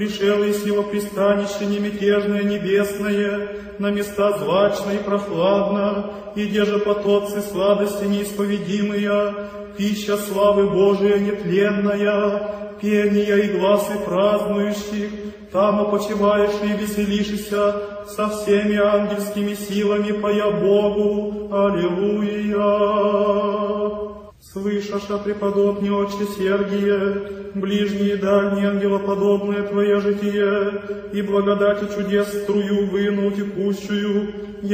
Пришел сила пристанище немятежное небесное, на места злачно и прохладно, и где же потоцы сладости неисповедимые, пища славы Божия нетленная, пения и гласы празднующих, там опочиваешь и веселишься со всеми ангельскими силами, поя Богу. Аллилуйя! Слышаша, преподобный отче Сергие, ближние и дальние ангелоподобное Твое житие, и благодати чудес струю выну текущую,